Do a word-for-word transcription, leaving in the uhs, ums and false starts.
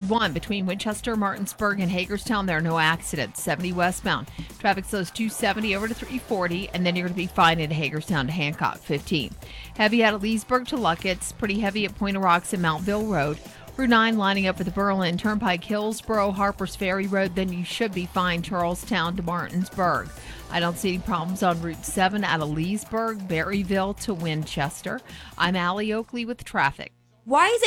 one between Winchester, Martinsburg, and Hagerstown. There are no accidents. seventy westbound. Traffic slows two seventy over to three forty, and then you're going to be fine at Hagerstown to Hancock, fifteen. Heavy out of Leesburg to Luckett's. Pretty heavy at Point of Rocks and Mountville Road. Route nine lining up with the Berlin Turnpike, Hillsboro, Harpers Ferry Road. Then you should be fine Charlestown to Martinsburg. I don't see any problems on Route seven out of Leesburg, Berryville to Winchester. I'm Allie Oakley with traffic. Why is it